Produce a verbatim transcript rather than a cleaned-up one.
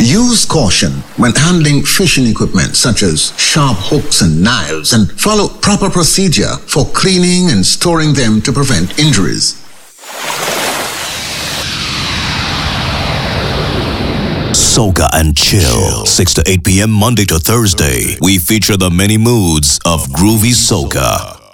Use caution when handling fishing equipment such as sharp hooks and knives, and follow proper procedure for cleaning and storing them to prevent injuries. Soca and Chill, six to eight p.m. Monday to Thursday. We feature the many moods of groovy soca.